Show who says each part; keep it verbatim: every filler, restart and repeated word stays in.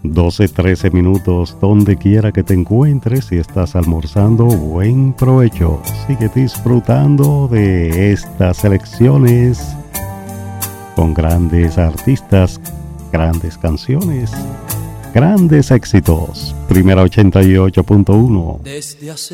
Speaker 1: doce trece minutos, donde quiera que te encuentres. Si estás almorzando, buen provecho. Sigue disfrutando de estas selecciones con grandes artistas, grandes canciones, grandes éxitos. Primera ochenta y ocho punto uno.
Speaker 2: Desde hace